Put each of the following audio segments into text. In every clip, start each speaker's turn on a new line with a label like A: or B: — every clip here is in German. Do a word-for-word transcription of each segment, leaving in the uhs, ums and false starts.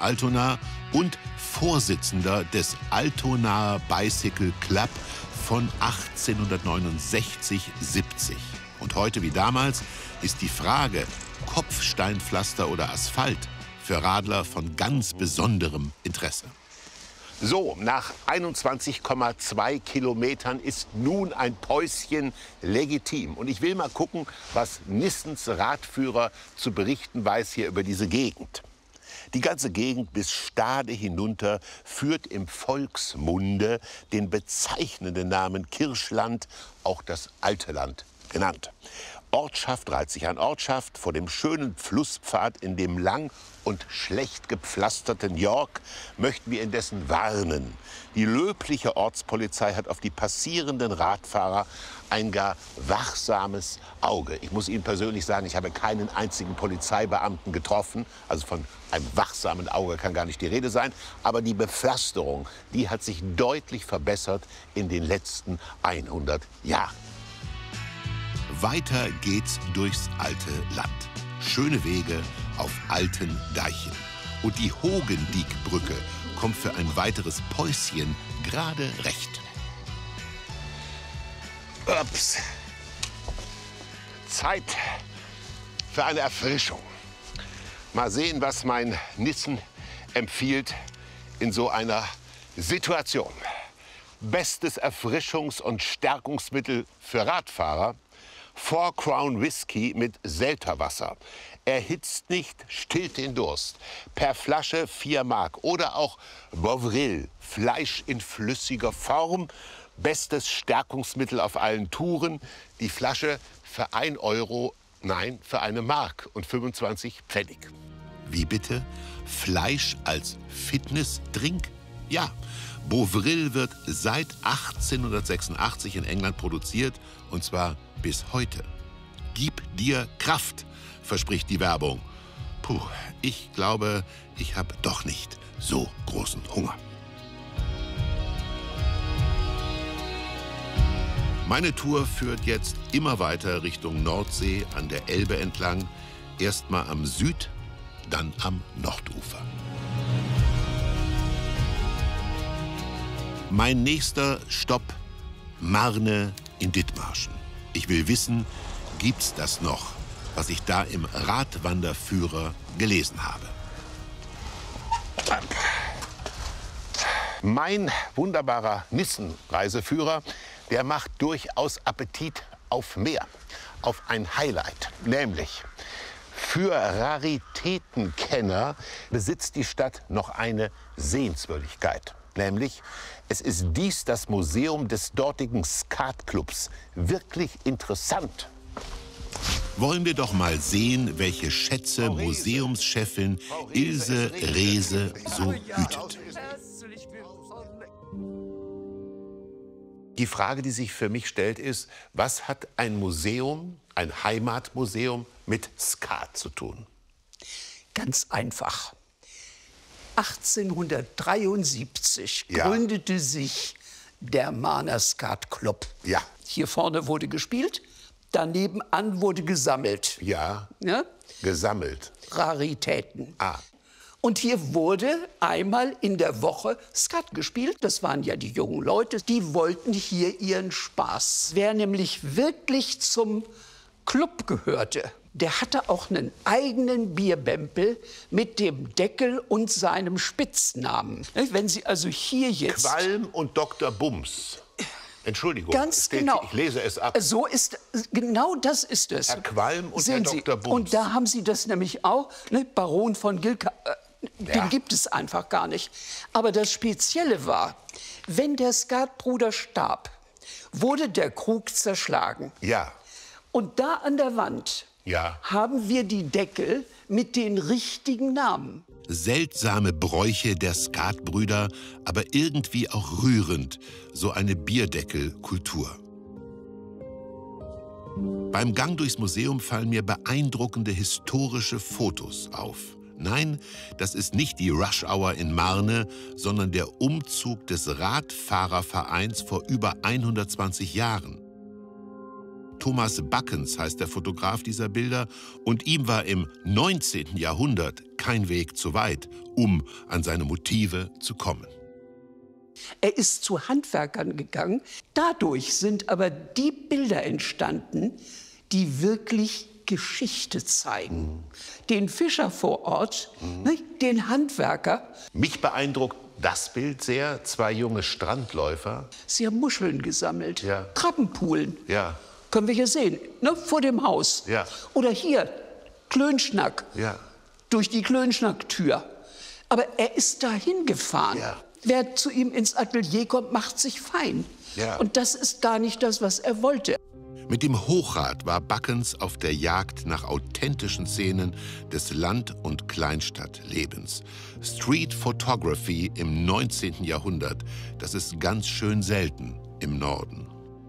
A: Altona und Vorsitzender des Altonaer Bicycle Club von achtzehnhundertneunundsechzig siebzig. Und heute wie damals ist die Frage Kopfsteinpflaster oder Asphalt für Radler von ganz besonderem Interesse.
B: So, nach einundzwanzig Komma zwei Kilometern ist nun ein Päuschen legitim. Und ich will mal gucken, was Nissens Radführer zu berichten weiß hier über diese Gegend. Die ganze Gegend bis Stade hinunter führt im Volksmunde den bezeichnenden Namen Kirschland, auch das Alte Land genannt. Ortschaft reiht sich an Ortschaft vor dem schönen Flusspfad in dem lang und schlecht gepflasterten York möchten wir indessen warnen. Die löbliche Ortspolizei hat auf die passierenden Radfahrer ein gar wachsames Auge. Ich muss Ihnen persönlich sagen, ich habe keinen einzigen Polizeibeamten getroffen. Also von einem wachsamen Auge kann gar nicht die Rede sein. Aber die Bepflasterung, die hat sich deutlich verbessert in den letzten hundert Jahren.
A: Weiter geht's durchs alte Land. Schöne Wege auf alten Deichen. Und die Hogendiekbrücke kommt für ein weiteres Päuschen gerade recht.
B: Ups. Zeit für eine Erfrischung. Mal sehen, was mein Nissen empfiehlt in so einer Situation. Bestes Erfrischungs- und Stärkungsmittel für Radfahrer: Four Crown Whisky mit Selterwasser. Erhitzt nicht, stillt den Durst. Per Flasche vier Mark. Oder auch Bovril, Fleisch in flüssiger Form. Bestes Stärkungsmittel auf allen Touren. Die Flasche für ein Euro, nein, für eine Mark und fünfundzwanzig Pfennig.
A: Wie bitte? Fleisch als Fitnessdrink? Ja, Bovril wird seit achtzehnhundertsechsundachtzig in England produziert, und zwar bis heute. Gib dir Kraft, verspricht die Werbung. Puh, ich glaube, ich habe doch nicht so großen Hunger. Meine Tour führt jetzt immer weiter Richtung Nordsee an der Elbe entlang. Erst mal am Süd, dann am Nordufer. Mein nächster Stopp: Marne in Dithmarschen. Ich will wissen, gibt's das noch, was ich da im Radwanderführer gelesen habe?
B: Mein wunderbarer Nissen-Reiseführer, der macht durchaus Appetit auf mehr, auf ein Highlight. Nämlich, für Raritätenkenner besitzt die Stadt noch eine Sehenswürdigkeit. Nämlich, es ist dies das Museum des dortigen Skatclubs. Wirklich interessant.
A: Wollen wir doch mal sehen, welche Schätze Museumschefin Ilse Rehse so hütet.
B: Die Frage, die sich für mich stellt, ist, was hat ein Museum, ein Heimatmuseum mit Skat zu tun?
C: Ganz einfach. achtzehnhundertdreiundsiebzig
B: Ja.
C: gründete sich der Marner Skat Club.
B: Ja.
C: Hier vorne wurde gespielt, daneben an wurde gesammelt.
B: Ja,
C: Ne?
B: gesammelt.
C: Raritäten.
B: Ah.
C: Und hier wurde einmal in der Woche Skat gespielt. Das waren ja die jungen Leute, die wollten hier ihren Spaß. Wer nämlich wirklich zum Club gehörte, der hatte auch einen eigenen Bierbämpel mit dem Deckel und seinem Spitznamen. Wenn Sie also hier jetzt...
B: Qualm und Doktor Bums. Entschuldigung,
C: Ganz
B: steht,
C: genau.
B: ich lese es ab.
C: So ist, genau das ist es.
B: Herr Qualm und
C: Sehen
B: Herr
C: Sie,
B: Doktor Bums.
C: Und da haben Sie das nämlich auch, ne, Baron von Gilka, äh, den
B: Ja.
C: gibt es einfach gar nicht. Aber das Spezielle war, wenn der Skatbruder starb, wurde der Krug zerschlagen.
B: Ja,
C: Und da an der Wand
B: ja.
C: haben wir die Deckel mit den richtigen Namen.
A: Seltsame Bräuche der Skatbrüder, aber irgendwie auch rührend, so eine Bierdeckelkultur. Beim Gang durchs Museum fallen mir beeindruckende historische Fotos auf. Nein, das ist nicht die Rush Hour in Marne, sondern der Umzug des Radfahrervereins vor über hundertzwanzig Jahren. Thomas Buckens heißt der Fotograf dieser Bilder und ihm war im neunzehnten Jahrhundert kein Weg zu weit, um an seine Motive zu kommen.
C: Er ist zu Handwerkern gegangen. Dadurch sind aber die Bilder entstanden, die wirklich Geschichte zeigen. Den Fischer vor Ort, mhm. den Handwerker.
B: Mich beeindruckt das Bild sehr. Zwei junge Strandläufer.
C: Sie haben Muscheln gesammelt,
B: ja.
C: Krabbenpoolen.
B: Ja.
C: Können wir hier sehen, ne, vor dem Haus.
B: Ja.
C: Oder hier, Klönschnack,
B: ja.
C: durch die Klönschnacktür. Aber er ist dahin gefahren.
B: Ja.
C: Wer zu ihm ins Atelier kommt, macht sich fein.
B: Ja.
C: Und das ist gar nicht das, was er wollte.
A: Mit dem Hochrad war Buckens auf der Jagd nach authentischen Szenen des Land- und Kleinstadtlebens. Street Photography im neunzehnten Jahrhundert, das ist ganz schön selten im Norden.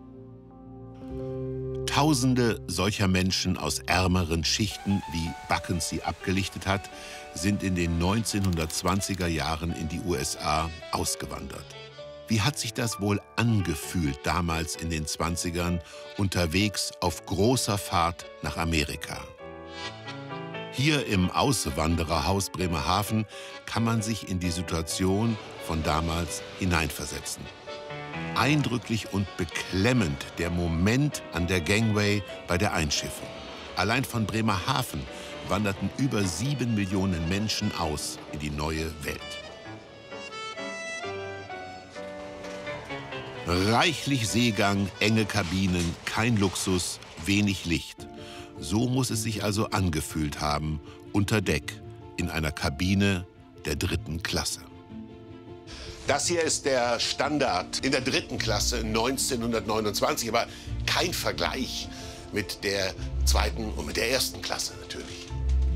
A: Tausende solcher Menschen aus ärmeren Schichten, wie Buckens sie abgelichtet hat, sind in den neunzehnhundertzwanziger Jahren in die U S A ausgewandert. Wie hat sich das wohl angefühlt damals in den zwanzigern, unterwegs auf großer Fahrt nach Amerika? Hier im Auswandererhaus Bremerhaven kann man sich in die Situation von damals hineinversetzen. Eindrücklich und beklemmend der Moment an der Gangway bei der Einschiffung. Allein von Bremerhaven wanderten über sieben Millionen Menschen aus in die neue Welt. Reichlich Seegang, enge Kabinen, kein Luxus, wenig Licht. So muss es sich also angefühlt haben, unter Deck, in einer Kabine der dritten Klasse.
B: Das hier ist der Standard in der dritten Klasse neunzehnhundertneunundzwanzig, aber kein Vergleich mit der zweiten und mit der ersten Klasse natürlich.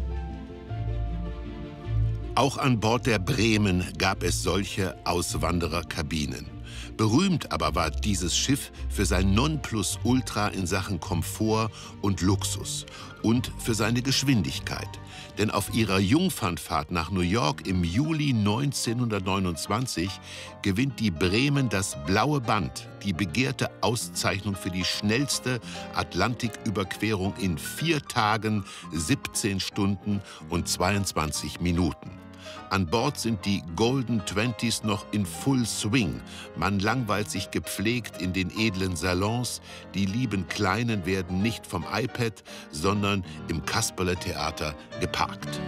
A: Auch an Bord der Bremen gab es solche Auswandererkabinen. Berühmt aber war dieses Schiff für sein Nonplusultra in Sachen Komfort und Luxus und für seine Geschwindigkeit. Denn auf ihrer Jungfernfahrt nach New York im Juli neunzehnhundertneunundzwanzig gewinnt die Bremen das Blaue Band, die begehrte Auszeichnung für die schnellste Atlantiküberquerung in vier Tagen, siebzehn Stunden und zweiundzwanzig Minuten. An Bord sind die Golden Twenties noch in Full Swing. Man langweilt sich gepflegt in den edlen Salons. Die lieben Kleinen werden nicht vom iPad, sondern im Kasperle-Theater geparkt.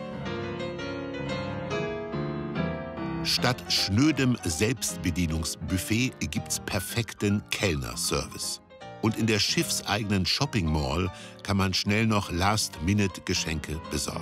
A: Statt schnödem Selbstbedienungsbuffet gibt's perfekten Kellnerservice. Und in der schiffseigenen Shopping Mall kann man schnell noch Last-Minute-Geschenke besorgen.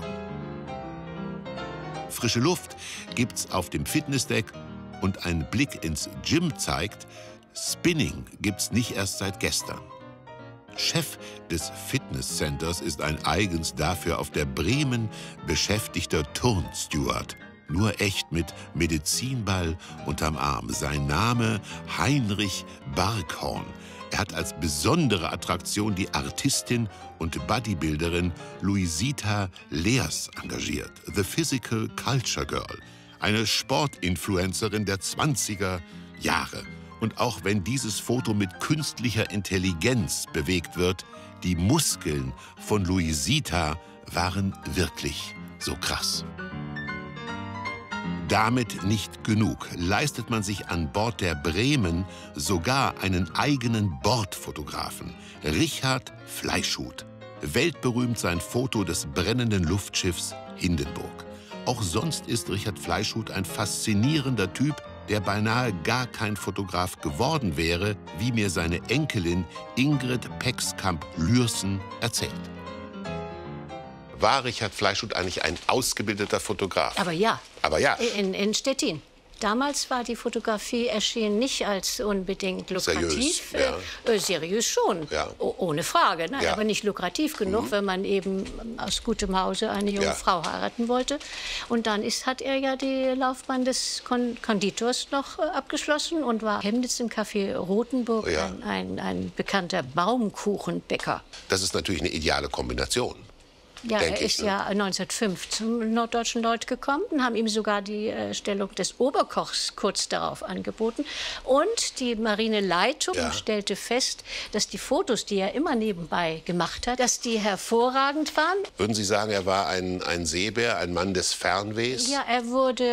A: Frische Luft gibt's auf dem Fitnessdeck und ein Blick ins Gym zeigt, Spinning gibt's nicht erst seit gestern. Chef des Fitnesscenters ist ein eigens dafür auf der Bremen beschäftigter Turnsteward. Nur echt mit Medizinball unterm Arm. Sein Name Heinrich Barkhorn. Er hat als besondere Attraktion die Artistin und Bodybuilderin Luisita Leers engagiert. The Physical Culture Girl. Eine Sportinfluencerin der zwanziger Jahre. Und auch wenn dieses Foto mit künstlicher Intelligenz bewegt wird, die Muskeln von Luisita waren wirklich so krass. Damit nicht genug. Leistet man sich an Bord der Bremen sogar einen eigenen Bordfotografen, Richard Fleischhut. Weltberühmt sein Foto des brennenden Luftschiffs Hindenburg. Auch sonst ist Richard Fleischhut ein faszinierender Typ, der beinahe gar kein Fotograf geworden wäre, wie mir seine Enkelin Ingrid Pexkamp-Lürsen erzählt.
B: War Richard Fleischhut eigentlich ein ausgebildeter Fotograf?
D: Aber ja.
B: Aber ja.
D: In, in Stettin. Damals war die Fotografie erschienen nicht als unbedingt lukrativ.
B: Seriös, ja.
D: äh, äh, seriös schon,
B: Ja.
D: o ohne Frage. Nein,
B: Ja.
D: aber nicht lukrativ genug,
B: Mhm.
D: wenn man eben aus gutem Hause eine junge
B: Ja.
D: Frau heiraten wollte. Und dann ist, hat er ja die Laufbahn des Kon Konditors noch äh, abgeschlossen und war Chemnitz im Café Rothenburg
B: Ja.
D: ein, ein, ein bekannter Baumkuchenbäcker.
B: Das ist natürlich eine ideale Kombination.
D: Ja,
B: denk
D: er
B: ich,
D: ist
B: ne?
D: ja neunzehnhundertfünf zum Norddeutschen Lloyd gekommen und haben ihm sogar die äh, Stellung des Oberkochs kurz darauf angeboten. Und die Marineleitung
B: Ja.
D: stellte fest, dass die Fotos, die er immer nebenbei gemacht hat, dass die hervorragend waren.
B: Würden Sie sagen, er war ein, ein Seebär, ein Mann des Fernwehs?
D: Ja, er wurde